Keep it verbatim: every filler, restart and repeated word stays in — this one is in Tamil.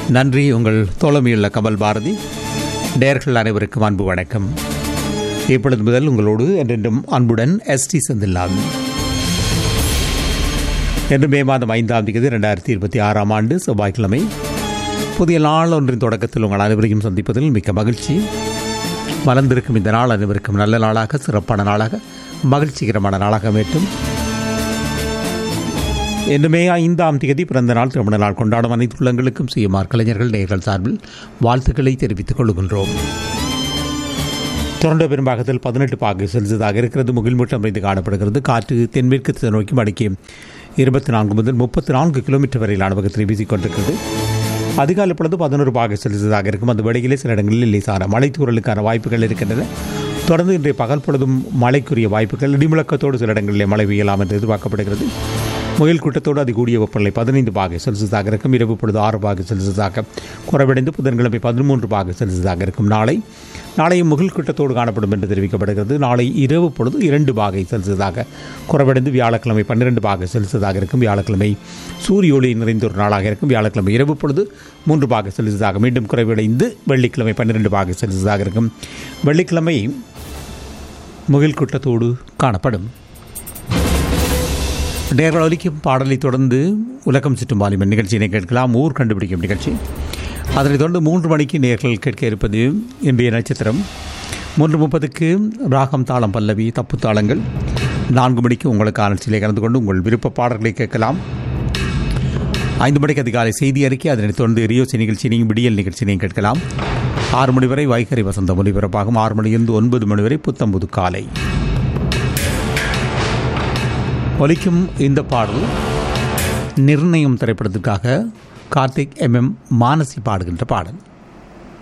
நன்றி. உங்கள் தோழமையுள்ள கமல் பாரதி. நேயர்கள் அனைவருக்கும் அன்பு வணக்கம். இப்பொழுது முதல் உங்களோடு என்றென்றும் அன்புடன் எஸ் டி செந்தில்நாதன். என்று மே மாதம் ஐந்தாம் தேதி இரண்டாயிரத்தி இருபத்தி ஆறாம் ஆண்டு செவ்வாய்க்கிழமை புதிய நாள் ஒன்றின் தொடக்கத்தில் உங்கள் அனைவரையும் சந்திப்பதில் மிக்க மகிழ்ச்சி. மலர்ந்திருக்கும் இந்த நாள் அனைவருக்கும் நல்ல நாளாக, சிறப்பான நாளாக, மகிழ்ச்சிகரமான நாளாக அமையட்டும். இன்று மே ஐந்தாம் தேதி பிறந்த நாள், திருமண நாள் கொண்டாடும் அனைத்து உள்ளங்களுக்கும் சிஎம்ஆர் கலைஞர்கள் நேயர்கள் சார்பில் வாழ்த்துக்களை தெரிவித்துக் கொள்கின்றோம். தொடர்ந்து பெரும்பாகத்தில் பதினெட்டு பாகை செல்சியஸாக இருக்கிறது. முகில்மூட்டம் அமைந்து காணப்படுகிறது. காற்று தென்மேற்கு திசை நோக்கி மணிக்கு இருபத்தி நான்கு முதல் முப்பத்தி நான்கு கிலோமீட்டர் வரையிலான வேகத்தில் வீசிக்கொண்டிருக்கிறது. அதிகாலை பொழுது பதினோரு பாகை செல்சியஸாக இருக்கும். அந்த வேளையிலே சில இடங்களில் லேசான மழை தூறலுக்கான வாய்ப்புகள் இருக்கின்றன. தொடர்ந்து இன்றைய பகல் பொழுதும் மழைக்குரிய வாய்ப்புகள், இடிமுழக்கத்தோடு சில இடங்களிலே மழை பெய்யலாம் என்று எதிர்பார்க்கப்படுகிறது. முயல் கூட்டத்தோடு அதிகூடிய வெப்பநிலை பதினைந்து பாகை செல்சியஸாக இருக்கும். இரவு பொழுது ஆறு பாகை செல்சியஸாக குறைவடைந்து புதன்கிழமை பதிமூன்று பாகை செல்சியஸாக இருக்கும். நாளை நாளையும் முகில் கூட்டத்தோடு காணப்படும் என்று தெரிவிக்கப்படுகிறது. நாளை இரவு பொழுது இரண்டு பாகை செல்சியஸாக குறைவடைந்து வியாழக்கிழமை பன்னிரண்டு பாகை செல்சியஸாக இருக்கும். வியாழக்கிழமை சூரிய ஒளி நிறைந்த ஒரு நாளாக இருக்கும். வியாழக்கிழமை இரவு பொழுது மூன்று பாகை செல்சியஸாக மீண்டும் குறைவடைந்து வெள்ளிக்கிழமை பன்னிரண்டு பாகை செல்சியஸாக இருக்கும். வெள்ளிக்கிழமை முகில் கூட்டத்தோடு காணப்படும். நேர்கள் ஒலிக்கும் பாடலை தொடர்ந்து உலகம் சுற்றும் வாலிபன் நிகழ்ச்சியினை கேட்கலாம். ஊர் கண்டுபிடிக்கும் நிகழ்ச்சி. அதனைத் தொடர்ந்து மூன்று மணிக்கு நேர்கள் கேட்க இருப்பது இன்றைய நட்சத்திரம். மூன்று முப்பதுக்கு ராகம் தாளம் பல்லவி தப்பு தாளங்கள். நான்கு மணிக்கு உங்களுக்கு நிகழ்ச்சியிலே கலந்து கொண்டு உங்கள் விருப்ப பாடல்களை கேட்கலாம். ஐந்து மணிக்கு அதிகாலை செய்தி அறிக்கை. அதனைத் தொடர்ந்து ரியோசி நிகழ்ச்சியினையும் விடியல் நிகழ்ச்சியினையும் கேட்கலாம். ஆறு மணி வரை வைகரி வசந்த ஒலிபரப்பாகும். ஆறு மணியிலிருந்து ஒன்பது மணி வரை புத்தம்புது காலை ஒலிக்கும். இந்த பாடல் நிர்ணயம் திரைப்படத்திற்காக கார்த்திக் எம் எம் மானசி பாடுகின்ற பாடல்.